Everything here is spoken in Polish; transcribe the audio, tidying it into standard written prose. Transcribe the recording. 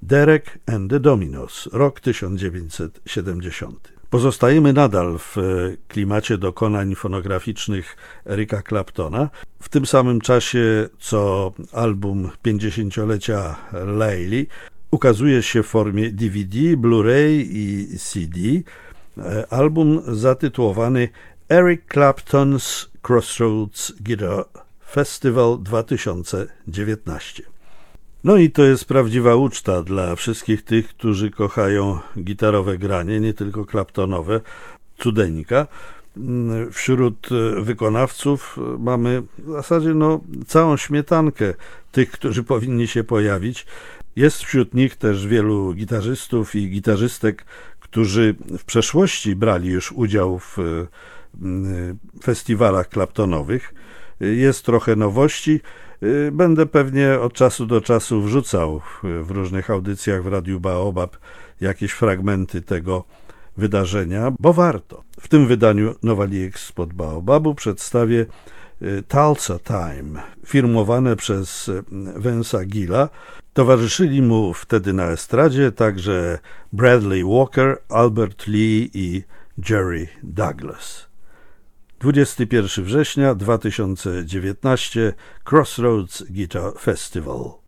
Derek and the Dominos, rok 1970. Pozostajemy nadal w klimacie dokonań fonograficznych Erica Claptona. W tym samym czasie, co album 50-lecia Layli ukazuje się w formie DVD, Blu-ray i CD, album zatytułowany Eric Clapton's Crossroads Guitar Festival 2019. No i to jest prawdziwa uczta dla wszystkich tych, którzy kochają gitarowe granie, nie tylko Claptonowe, cudeńka. Wśród wykonawców mamy w zasadzie całą śmietankę tych, którzy powinni się pojawić. Jest wśród nich też wielu gitarzystów i gitarzystek, którzy w przeszłości brali już udział w festiwalach Claptonowych. Jest trochę nowości. Będę pewnie od czasu do czasu wrzucał w różnych audycjach w Radiu Baobab jakieś fragmenty tego wydarzenia, bo warto. W tym wydaniu Nowaliek spod Baobabu przedstawię Tulsa Time, firmowane przez Vance'a Gilla. Towarzyszyli mu wtedy na estradzie także Bradley Walker, Albert Lee i Jerry Douglas. 21 września 2019 Crossroads Guitar Festival.